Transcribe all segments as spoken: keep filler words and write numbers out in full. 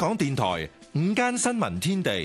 港電台午間新聞天地，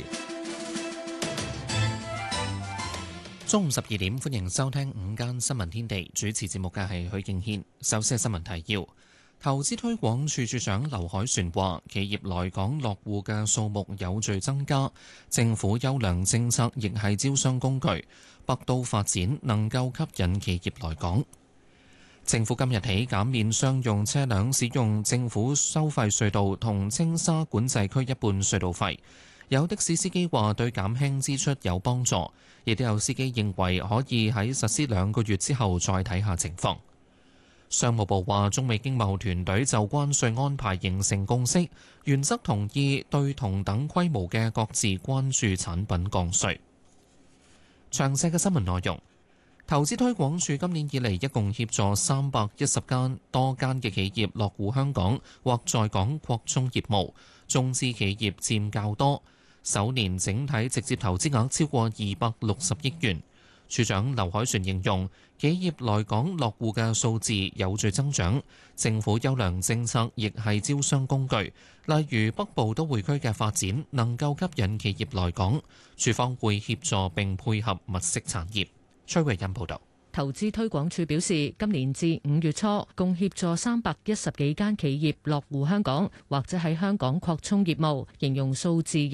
中午十二點，歡迎收聽午間新聞天地。主持節目嘅係許敬軒。首先係新聞提要。投資推廣署署長劉凱旋話，企業來港落戶嘅數目有序增加，政府優良政策亦係招商工具，北都發展能夠吸引企業來港。政府今日起減免商用車輛使用政府收費隧道同青沙管制區一半隧道費。有的士司機話對減輕支出有幫助，亦都有司機認為可以喺實施兩個月之後再睇下情況。商務部話，中美經貿團隊就關稅安排形成共識，原則同意對同等規模嘅各自關注產品降稅。詳細嘅新聞內容。投資推廣署今年以嚟一共協助三百一十間多間嘅企業落戶香港或在港擴充業務，中資企業佔較多。首年整體直接投資額超過二百六十億元。署長劉凱旋形容企業來港落戶嘅數字有序增長，政府優良政策亦係招商工具，例如北部都會區嘅發展能夠吸引企業來港，署方會協助並配合物色產業。崔慧欣報道。 投資推廣署表示，今年至五月初，共協助三百一十幾間企業落戶香港，或者喺香港擴充業務，形容數字